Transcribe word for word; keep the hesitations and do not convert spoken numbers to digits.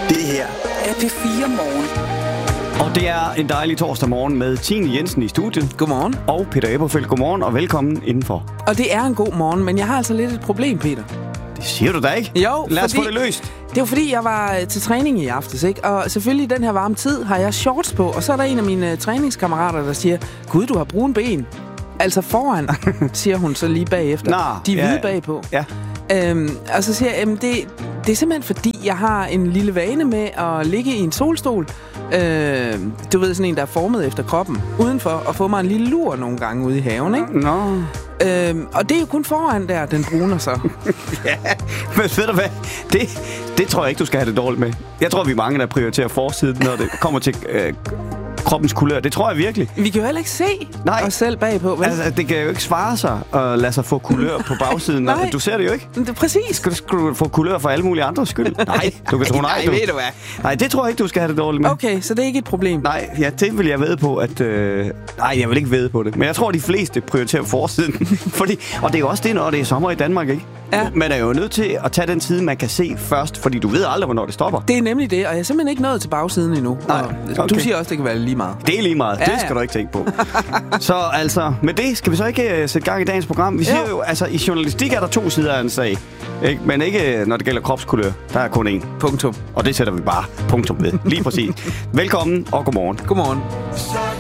Det her er P fire Morgen. Og det er en dejlig torsdag morgen med Tine Jensen i studiet. Godmorgen. Og Peter Eberfeldt. Godmorgen og velkommen indenfor. Og det er en god morgen, men jeg har altså lidt et problem, Peter. Det siger du da ikke? Jo, Lad os fordi, få det løst. Det var fordi, jeg var til træning i aftes, ikke? Og selvfølgelig i den her varme tid har jeg shorts på. Og så er der en af mine træningskammerater, der siger, Gud, du har brune ben. Altså foran, siger hun så lige bagefter. Nå, De er ja, hvide bagpå. Ja. Øhm, og så siger jeg, det, det er simpelthen fordi, jeg har en lille vane med at ligge i en solstol. Øh, du ved, sådan en, der er formet efter kroppen. Udenfor, og få mig en lille lur nogle gange ude i haven, ikke? Nå. Øhm, og det er jo kun foran der, den bruner så. Ja, men ved du hvad? Det, det tror jeg ikke, du skal have det dårligt med. Jeg tror, vi er mange, der prioriterer forsiden, når det kommer til øh, kroppens kulør. Det tror jeg virkelig. Vi kan jo heller ikke se Nej. os selv bagpå, vel? Altså, det kan jo ikke svare sig at lade sig få kulør på bagsiden. Nej. Du ser det jo ikke. Det er præcis. Skal du, skal du få kulør for alle mulige andres skyld? Nej, du kan tro nej. Nej, Du. ved du hvad? Nej, det tror jeg ikke, du skal have det dårligt med. Okay, så det er ikke et problem. Nej, ja, det vil jeg ved på, at... Øh... Nej, jeg vil ikke ved på det. Men jeg tror, de fleste prioriterer forsiden. fordi, og det er jo også det, når det er sommer i Danmark, ikke? Ja. Man er jo nødt til at tage den side, man kan se først, fordi du ved aldrig, hvornår det stopper. Det er nemlig det, og jeg er simpelthen ikke nået til bagsiden endnu. Nej, Og okay. Du siger også, det kan være lige meget. Det er lige meget. Ja, Ja, det skal ja. du ikke tænke på. Så altså, med det skal vi så ikke uh, sætte gang i dagens program. Vi Jo. siger jo, altså i journalistik er der to sider af en sag. Ikke? Men ikke når det gælder kropskulør. Der er kun én. Punktum. Og det sætter vi bare punktum ved. Lige præcis. Velkommen og godmorgen. Godmorgen.